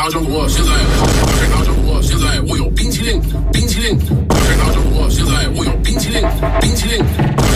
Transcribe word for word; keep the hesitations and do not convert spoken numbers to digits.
卡政府，现在闪卡政府，现在我有冰淇淋，冰淇淋，闪卡政府，现在我有冰淇淋，冰淇淋。